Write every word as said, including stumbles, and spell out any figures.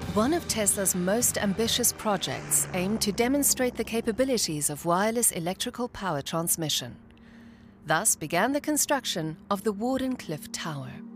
One of Tesla's most ambitious projects aimed to demonstrate the capabilities of wireless electrical power transmission. Thus began the construction of the Wardenclyffe Tower.